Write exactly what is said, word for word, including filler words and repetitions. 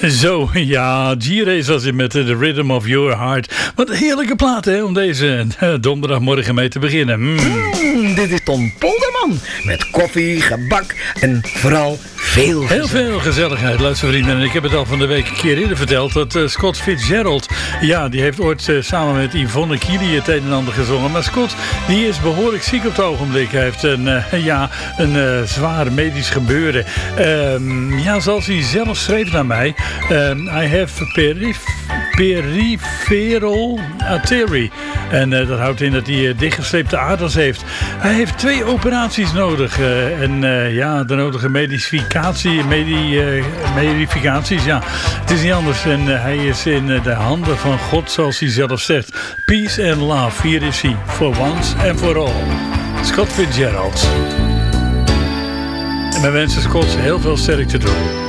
Zo, ja, G-Race was het met The Rhythm of Your Heart. Wat een heerlijke plaat, hè, om deze uh, donderdagmorgen mee te beginnen. Mm. Mm, dit is Tom Polderman met koffie, gebak en vooral veel Heel veel gezelligheid, luistervrienden. En ik heb het al van de week een keer eerder verteld dat uh, Scott Fitzgerald, ja, die heeft ooit uh, samen met Yvonne Keely het een en ander gezongen. Maar Scott, die is behoorlijk ziek op het ogenblik. Hij heeft een, uh, ja, een uh, zwaar medisch gebeuren. Um, ja, zoals hij zelf schreef naar mij. Um, I have perif peripheral artery. En uh, dat houdt in dat hij uh, dichtgestreepte aders heeft. Hij heeft twee operaties nodig. Uh, en uh, ja, de nodige medificatie, medi, uh, medificaties, ja. Het is niet anders. En uh, hij is in uh, de handen van God, zoals hij zelf zegt. Peace and love. Hier is hij. For once and for all. Scott Fitzgerald. En wij wensen Scott heel veel sterkte toe.